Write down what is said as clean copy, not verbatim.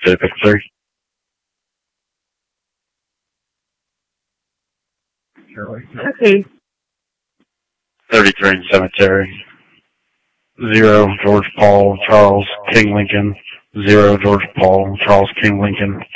Did pick 3. Okay. 33 in cemetery. 0, George Paul, Charles King Lincoln. 0, George Paul, Charles King Lincoln.